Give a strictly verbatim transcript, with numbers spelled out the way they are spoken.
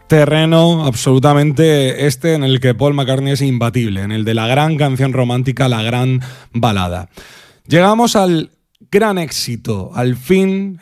terreno absolutamente este en el que Paul McCartney es imbatible, en el de la gran canción romántica, la gran balada. Llegamos al gran éxito, al fin,